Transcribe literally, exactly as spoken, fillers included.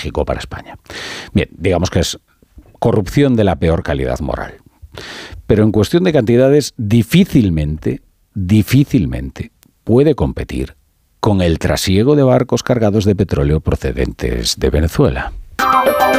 estratégico para España. Bien, digamos que es corrupción de la peor calidad moral. Pero en cuestión de cantidades, difícilmente, difícilmente puede competir con el trasiego de barcos cargados de petróleo procedentes de Venezuela.